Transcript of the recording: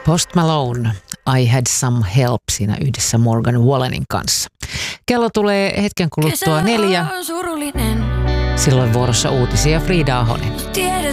Post Malone, I Had Some Help siinä yhdessä Morgan Wallenin kanssa. Kello tulee hetken kuluttua 4. Silloin vuorossa uutisia Frida Ahonen.